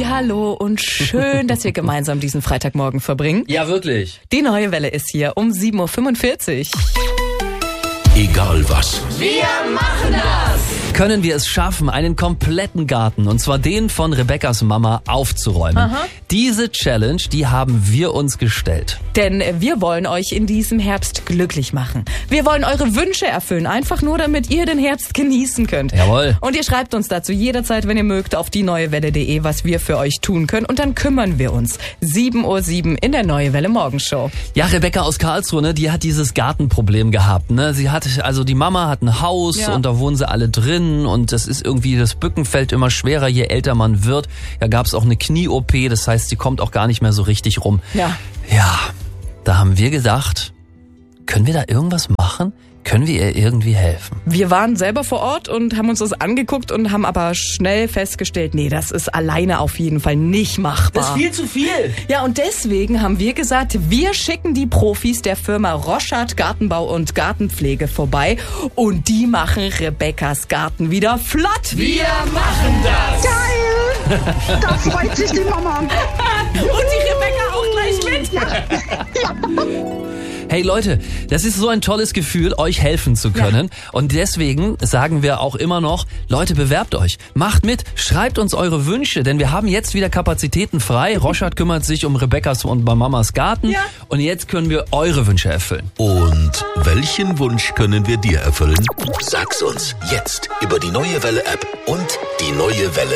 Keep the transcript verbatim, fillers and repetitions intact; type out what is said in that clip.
Hallihallo und schön, dass wir gemeinsam diesen Freitagmorgen verbringen. Ja, wirklich. Die neue Welle ist hier um sieben Uhr fünfundvierzig. Egal was. Wir machen das! Können wir es schaffen, einen kompletten Garten, und zwar den von Rebekkas Mama, aufzuräumen? Aha. Diese Challenge, die haben wir uns gestellt. Denn wir wollen euch in diesem Herbst glücklich machen. Wir wollen eure Wünsche erfüllen, einfach nur damit ihr den Herbst genießen könnt. Jawohl. Und ihr schreibt uns dazu jederzeit, wenn ihr mögt, auf die neue Welle punkt de, was wir für euch tun können. Und dann kümmern wir uns. sieben Uhr sieben in der Neue Welle Morgenshow. Ja, Rebekka aus Karlsruhe, ne, die hat dieses Gartenproblem gehabt. Ne? Sie hat, also die Mama hat ein Haus, ja, und da wohnen sie alle drin, und das ist irgendwie, das Bücken fällt immer schwerer, je älter man wird. Da gab es auch eine Knie-O P, das heißt, sie kommt auch gar nicht mehr so richtig rum. Ja. Ja, da haben wir gedacht, können wir da irgendwas machen? Können wir ihr irgendwie helfen? Wir waren selber vor Ort und haben uns das angeguckt und haben aber schnell festgestellt, nee, das ist alleine auf jeden Fall nicht machbar. viel zu viel. Ja, und deswegen haben wir gesagt, wir schicken die Profis der Firma Roschardt Gartenbau und Gartenpflege vorbei und die machen Rebekkas Garten wieder flott. Wir machen das! Geil! Da freut sich die Mama. Und die Rebekka auch gleich mit. Hey Leute, das ist so ein tolles Gefühl, euch helfen zu können. Ja. Und deswegen sagen wir auch immer noch, Leute, bewerbt euch, macht mit, schreibt uns eure Wünsche, denn wir haben jetzt wieder Kapazitäten frei. Roschardt kümmert sich um Rebekkas und Mamas Garten, ja, und jetzt können wir eure Wünsche erfüllen. Und welchen Wunsch können wir dir erfüllen? Sag's uns jetzt über die Neue Welle App und die Neue Welle